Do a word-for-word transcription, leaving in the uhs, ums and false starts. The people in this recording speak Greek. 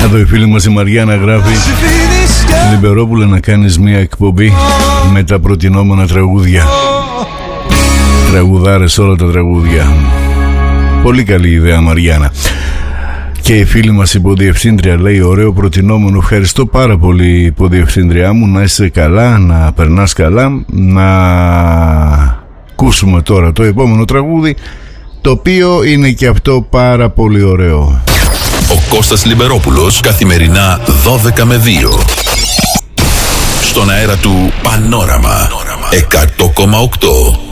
Εδώ η φίλη μας η Μαριάννα γράφει: Λιμπερόπουλε, να κάνεις μια εκπομπή με τα προτινόμενα τραγούδια. Τραγουδάρες όλα τα τραγούδια. Πολύ καλή ιδέα, Μαριάννα. Και η φίλη μας η υποδιευθύντρια λέει: ωραίο προτινόμενο, ευχαριστώ πάρα πολύ, υποδιευθύντριά μου. Να είσαι καλά, να περνάς καλά. Να ακούσουμε τώρα το επόμενο τραγούδι, το οποίο είναι και αυτό πάρα πολύ ωραίο. Ο Κώστας Λιμπερόπουλος, καθημερινά δώδεκα με δύο, στον αέρα του Πανόραμα εκατό κόμμα οκτώ.